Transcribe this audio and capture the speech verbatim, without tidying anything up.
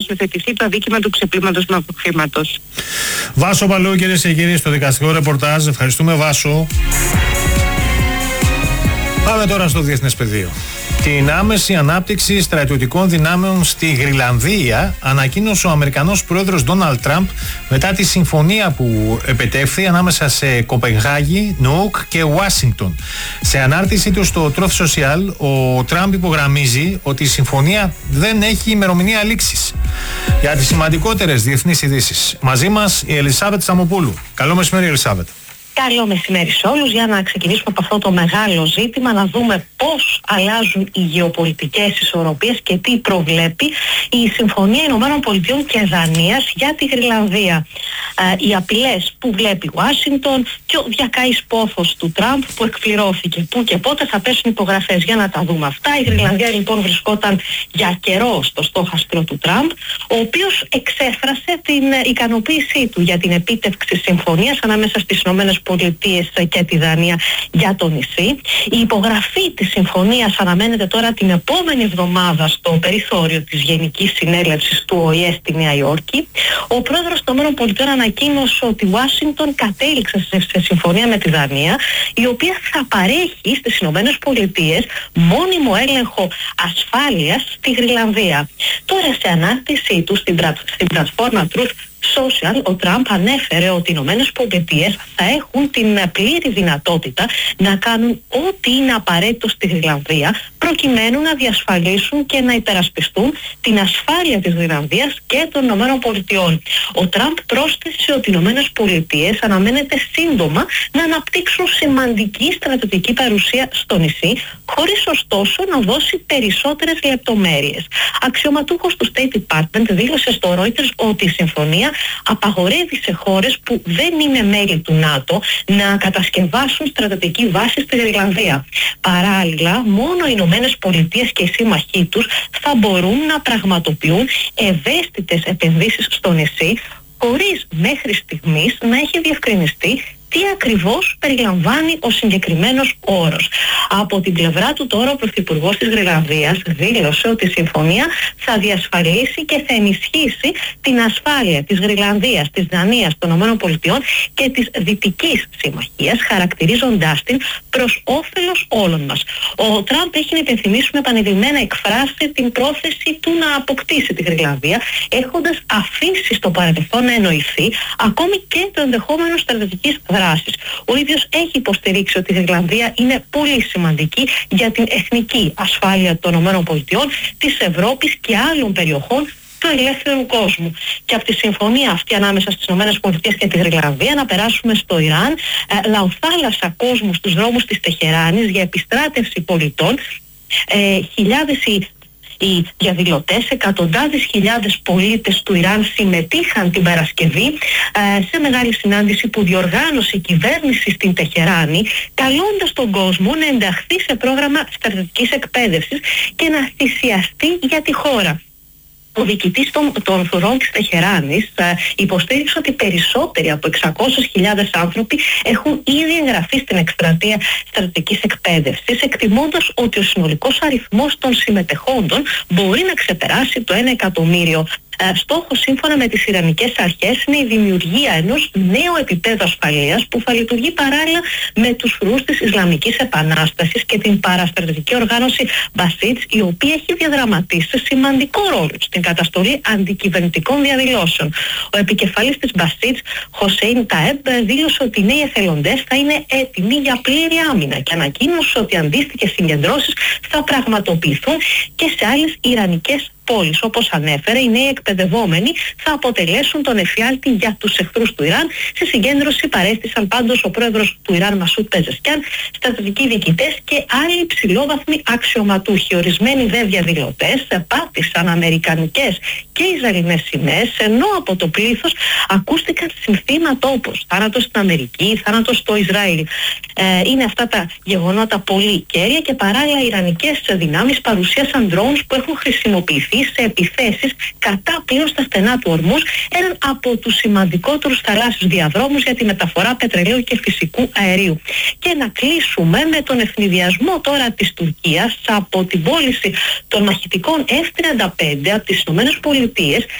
θεσμοθετηθεί το αδίκημα του ξεπλήματος χρήματος. Βάσο Παλαιού, κυρίες και κύριοι, στο δικαστικό ρεπορτάζ. Ευχαριστούμε, Βάσο. Πάμε τώρα στο διεθνές πεδίο. Την άμεση ανάπτυξη στρατιωτικών δυνάμεων στη Γροιλανδία ανακοίνωσε ο Αμερικανός πρόεδρος Ντόναλντ Τραμπ μετά τη συμφωνία που επετέφθη ανάμεσα σε Κοπενχάγη, Νουούκ και Ουάσιγκτον. Σε ανάρτησή του στο Truth Social, ο Τραμπ υπογραμμίζει ότι η συμφωνία δεν έχει ημερομηνία λήξης. Για τις σημαντικότερες διεθνείς ειδήσεις, μαζί μας η Ελισάβετ Σαμοπούλου. Καλό μεσημέρι, Ελισάβετ. Καλό μεσημέρι σε όλους. Για να ξεκινήσουμε από αυτό το μεγάλο ζήτημα, να δούμε πώς αλλάζουν οι γεωπολιτικές ισορροπίες και τι προβλέπει η Συμφωνία Ηνωμένων Πολιτειών και Δανίας για τη Γροιλανδία. Ε, οι απειλές που βλέπει η Ουάσιγκτον και ο διακαής πόθος του Τραμπ που εκπληρώθηκε. Πού και πότε θα πέσουν υπογραφές, για να τα δούμε αυτά. Η Γροιλανδία λοιπόν βρισκόταν για καιρό στο στόχαστρο του Τραμπ, ο οποίος εξέφρασε την ικανοποίησή του για την επίτευξη συμφωνίας ανάμεσα στις ΗΠΑ Πολιτείες και τη Δανία για το νησί. Η υπογραφή της συμφωνίας αναμένεται τώρα την επόμενη εβδομάδα στο περιθώριο της Γενικής Συνέλευσης του Ο Η Ε στη Νέα Υόρκη. Ο πρόεδρος των ΗΠΑ ανακοίνωσε ότι η Ουάσιγκτον κατέληξε σε συμφωνία με τη Δανία, η οποία θα παρέχει στις ΗΠΑ μόνιμο έλεγχο ασφάλειας στη Γροιλανδία. Τώρα, σε ανάρτησή του στην, στην πλατφόρμα Truth Social, ο Τραμπ ανέφερε ότι οι Ηνωμένες Πολιτείες θα έχουν την πλήρη δυνατότητα να κάνουν ό,τι είναι απαραίτητο στη Γροιλανδία προκειμένου να διασφαλίσουν και να υπερασπιστούν την ασφάλεια της Γροιλανδίας και των Ηνωμένων Πολιτειών. Ο Τραμπ πρόσθεσε ότι οι Ηνωμένες Πολιτείες αναμένεται σύντομα να αναπτύξουν σημαντική στρατιωτική παρουσία στο νησί, χωρίς ωστόσο να δώσει περισσότερες λεπτομέρειες. Αξιωματούχος του State Department δήλωσε στο Reuters ότι η συμφωνία απαγορεύει σε χώρες που δεν είναι μέλη του ΝΑΤΟ να κατασκευάσουν στρατιωτική βάση στη Γροιλανδία. Παράλληλα, μόνο οι Ηνωμένες Πολιτείες και οι σύμμαχοί τους θα μπορούν να πραγματοποιούν ευαίσθητες επενδύσεις στο νησί, χωρίς μέχρι στιγμής να έχει διευκρινιστεί τι ακριβώς περιλαμβάνει ο συγκεκριμένος όρος. Από την πλευρά του τώρα ο Πρωθυπουργός της Γροιλανδίας δήλωσε ότι η συμφωνία θα διασφαλίσει και θα ενισχύσει την ασφάλεια της Γροιλανδίας, της Δανίας, των ΗΠΑ και της Δυτικής Συμμαχίας, χαρακτηρίζοντάς την προς όφελος όλων μας. Ο Τραμπ έχει, να υπενθυμίσουμε, επανειλημμένα εκφράσει την πρόθεση του να αποκτήσει τη Γροιλανδία, έχοντας αφήσει στο παρελθόν να εννοηθεί ακόμη και το ενδεχόμενο στρατιωτικής δράσης. Ο ίδιος έχει υποστηρίξει ότι η Γροιλανδία είναι πολύ σημαντική για την εθνική ασφάλεια των ΗΠΑ, της Ευρώπης και άλλων περιοχών του ελεύθερου κόσμου. Και από τη συμφωνία αυτή ανάμεσα στις ΗΠΑ και τη Γροιλανδία να περάσουμε στο Ιράν, ε, λαοθάλασσα κόσμου στους δρόμους της Τεχεράνης για επιστράτευση πολιτών, ε, χιλιάδες οι Οι διαδηλωτές, εκατοντάδες χιλιάδες πολίτες του Ιράν συμμετείχαν την Παρασκευή ε, σε μεγάλη συνάντηση που διοργάνωσε η κυβέρνηση στην Τεχεράνη, καλώντας τον κόσμο να ενταχθεί σε πρόγραμμα στρατιωτικής εκπαίδευσης και να θυσιαστεί για τη χώρα. Ο διοικητής των, των θωρών της Τεχεράνης ε, υποστήριξε ότι περισσότεροι από εξακόσιες χιλιάδες άνθρωποι έχουν ήδη εγγραφεί στην εκστρατεία στρατιωτικής εκπαίδευσης, εκτιμώντας ότι ο συνολικός αριθμός των συμμετεχόντων μπορεί να ξεπεράσει το ένα εκατομμύριο. Στόχος, σύμφωνα με τις Ιρανικές αρχές, είναι η δημιουργία ενός νέου επίπεδου ασφαλείας που θα λειτουργεί παράλληλα με τους φρουρούς της Ισλαμικής Επανάστασης και την παραστρατιωτική οργάνωση Μπασίτς, η οποία έχει διαδραματίσει σημαντικό ρόλο στην καταστολή αντικυβερνητικών διαδηλώσεων. Ο επικεφαλής της Μπασίτς, Χοσέιν Ταέμπ, δήλωσε ότι οι νέοι εθελοντές θα είναι έτοιμοι για πλήρη άμυνα και ανακοίνωσε ότι αντίστοιχες συγκεντρώσεις θα πραγματοποιηθούν και σε άλλες Ιρανικές πόλεις. Όπως ανέφερε, οι νέοι εκπαιδευόμενοι θα αποτελέσουν τον εφιάλτη για τους εχθρούς του Ιράν. Στη συγκέντρωση παρέστησαν πάντως ο πρόεδρος του Ιράν Μασούτ Πεζεσκιάν, στρατιωτικοί διοικητές και άλλοι υψηλόβαθμοι αξιωματούχοι. Ορισμένοι δε διαδηλωτές πάτησαν αμερικανικές και ισραηλινές σημαίες, ενώ από το πλήθος ακούστηκαν συνθήματα όπως θάνατος στην Αμερική, θάνατος στο Ισραήλ. Ε, είναι αυτά τα γεγονότα πολύ κέρια και παράλληλα οι ιρανικές δυνάμεις παρουσίασαν drones που έχουν χρησιμοποιηθεί σε επιθέσεις κατά πλοίων στα στενά του Ορμούζ, έναν από τους σημαντικότερους θαλάσσιους διαδρόμους για τη μεταφορά πετρελαίου και φυσικού αερίου. Και να κλείσουμε με τον ευνηδιασμό τώρα της Τουρκίας από την πώληση των μαχητικών εφ τριάντα πέντε από τις ΗΠΑ